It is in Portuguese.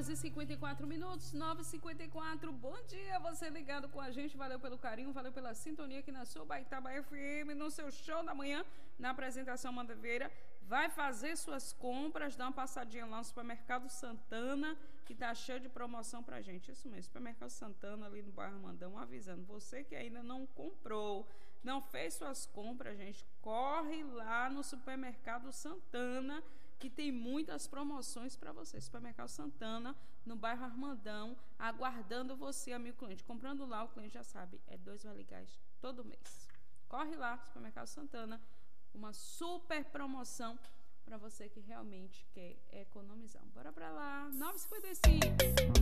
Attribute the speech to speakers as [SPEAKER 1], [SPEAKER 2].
[SPEAKER 1] horas e 54 minutos, 9h54. Bom dia, você ligado com a gente. Valeu pelo carinho, valeu pela sintonia aqui na sua Baitaba FM, no seu show da manhã, na apresentação Mandaveira. Vai fazer suas compras, dá uma passadinha lá no Supermercado Santana, que tá cheio de promoção pra gente. Isso mesmo, Supermercado Santana, ali no bairro Mandão, avisando. Você que ainda não comprou, não fez suas compras, gente, corre lá no Supermercado Santana, que tem muitas promoções para você. Supermercado Santana, no bairro Armandão, aguardando você, amigo cliente. Comprando lá, o cliente já sabe, é 2 vale gás todo mês. Corre lá, Supermercado Santana, uma super promoção para você que realmente quer economizar. Bora para lá, 9h55.